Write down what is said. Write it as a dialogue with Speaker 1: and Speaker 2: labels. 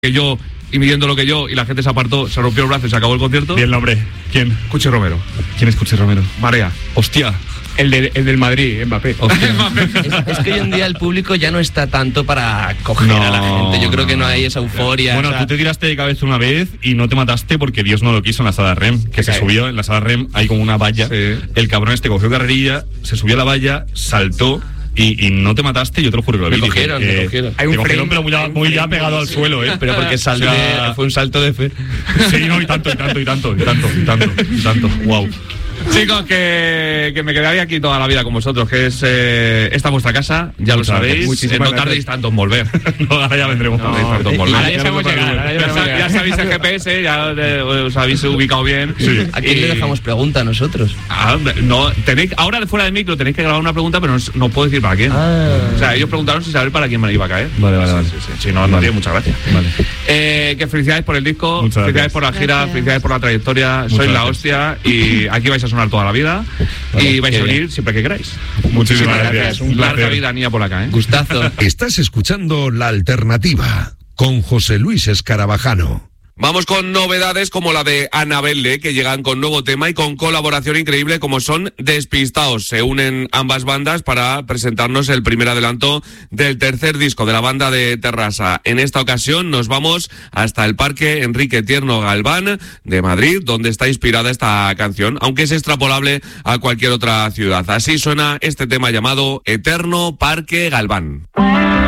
Speaker 1: que yo y midiendo lo que yo, y la gente se apartó, se rompió el brazo y se acabó el concierto.
Speaker 2: Bien, nombre. ¿Quién?
Speaker 1: Cuchi Romero.
Speaker 2: ¿Quién es Cuchi Romero?
Speaker 1: Marea.
Speaker 2: Hostia. El del Madrid, Mbappé.
Speaker 3: Es que hoy en día el público ya no está tanto para coger a la gente. Yo creo que no hay esa euforia.
Speaker 2: Bueno, tú te tiraste de cabeza una vez y no te mataste porque Dios no lo quiso en la sala REM. Que se subió, en la sala REM hay como una valla. Sí. El cabrón cogió carrerilla, se subió a la valla, saltó. Y no te mataste, yo te lo juro que lo vi.
Speaker 3: Me cogieron.
Speaker 2: Hay un frame, pero muy ya pegado al suelo, ¿eh?
Speaker 3: Pero porque fue un salto de fe.
Speaker 2: Sí, no, y tanto. Wow.
Speaker 1: Chicos, que me quedaría aquí toda la vida con vosotros, que es esta vuestra casa, ya lo sabéis. No tardéis tanto en volver.
Speaker 2: No, ahora ya vendremos.
Speaker 1: Ahora ya sabemos llegar. Ya sabéis el GPS, ya os habéis ubicado bien.
Speaker 3: Sí. ¿A quién le dejamos pregunta a nosotros?
Speaker 1: No, ahora fuera de micro tenéis que grabar una pregunta, pero no puedo decir para quién. O sea, ellos preguntaron sin saber para quién me iba a caer.
Speaker 2: Vale.
Speaker 1: Sí, no tiene muchas gracias. Vale. Que felicidades por el disco, felicidades por la gira, felicidades por la trayectoria. Sois la hostia y aquí vais a sonar toda la vida y vais a venir siempre que queráis.
Speaker 2: Muchísimas gracias.
Speaker 1: Un larga vida niña por acá,
Speaker 3: Gustazo.
Speaker 4: Estás escuchando La Alternativa con José Luis Escarabajano.
Speaker 1: Vamos con novedades como la de Annabelle, que llegan con nuevo tema y con colaboración increíble como son Despistaos. Se unen ambas bandas para presentarnos el primer adelanto del tercer disco de la banda de Terrassa. En esta ocasión nos vamos hasta el Parque Enrique Tierno Galván de Madrid, donde está inspirada esta canción, aunque es extrapolable a cualquier otra ciudad. Así suena este tema llamado Eterno Parque Galván.